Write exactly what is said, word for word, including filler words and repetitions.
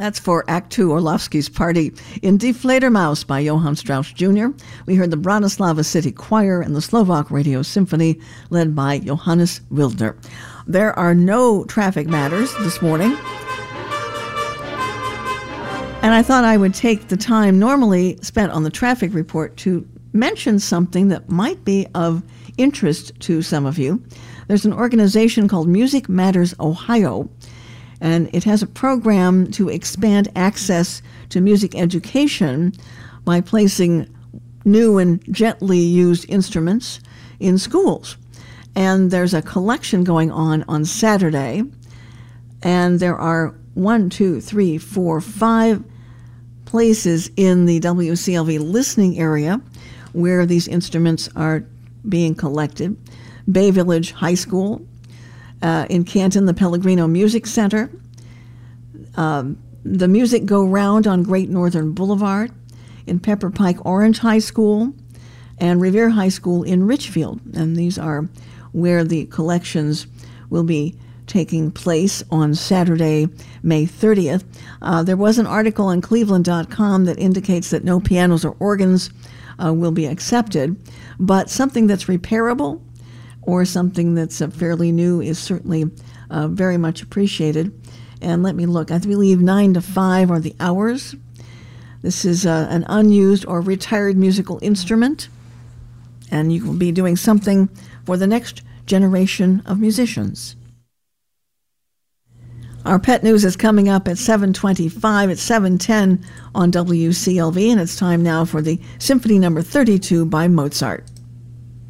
That's for Act Two, Orlovsky's Party in Die Fledermaus by Johann Strauss Junior We heard the Bratislava City Choir and the Slovak Radio Symphony led by Johannes Wildner. There are no traffic matters this morning. And I thought I would take the time normally spent on the traffic report to mention something that might be of interest to some of you. There's an organization called Music Matters Ohio, and it has a program to expand access to music education by placing new and gently used instruments in schools. And there's a collection going on on Saturday, and there are one, two, three, four, five places in the W C L V listening area where these instruments are being collected. Bay Village High School, uh, in Canton, the Pellegrino Music Center, um, the Music Go Round on Great Northern Boulevard, in Pepper Pike Orange High School, and Revere High School in Richfield. And these are where the collections will be taking place on Saturday, May thirtieth. Uh, there was an article in Cleveland dot com that indicates that no pianos or organs uh, will be accepted, but something that's repairable or something that's uh, fairly new is certainly uh, very much appreciated. And let me look. I believe nine to five are the hours. This is uh, an unused or retired musical instrument, and you will be doing something for the next generation of musicians. Our pet news is coming up at seven twenty-five, at seven ten on W C L V, and it's time now for the Symphony Number thirty-two by Mozart.